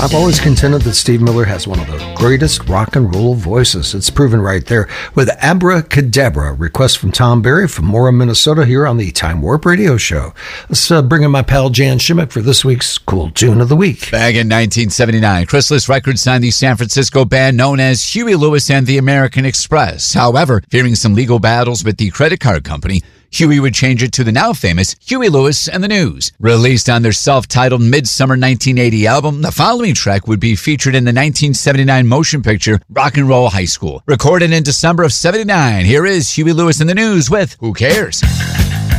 I've always contended that Steve Miller has one of the greatest rock and roll voices. It's proven right there with Abracadabra, request from Tom Berry from Mora, Minnesota, here on the Time Warp Radio Show. Let's bring in my pal Jan Shimmick for this week's Cool Tune of the Week. Back in 1979, Chrysalis Records signed the San Francisco band known as Huey Lewis and the American Express. However, fearing some legal battles with the credit card company, Huey would change it to the now famous Huey Lewis and the News. Released on their self-titled Midsummer 1980 album, the following track would be featured in the 1979 motion picture Rock and Roll High School. Recorded in December of '79, here is Huey Lewis and the News with Who Cares?